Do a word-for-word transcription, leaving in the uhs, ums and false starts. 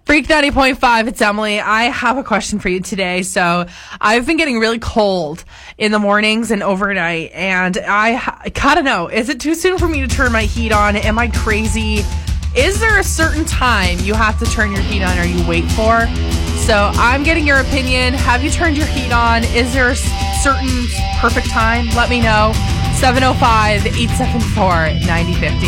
Freak ninety point five, it's Emily. I have a question for you today. So I've been getting really cold in the mornings and overnight, and I, I gotta know, is it too soon for me to turn my heat on? Am I crazy? Is there a certain time you have to turn your heat on or you wait for? So I'm getting your opinion. Have you turned your heat on? Is there a certain perfect time? Let me know. seven oh five, eight seven four, nine oh five oh.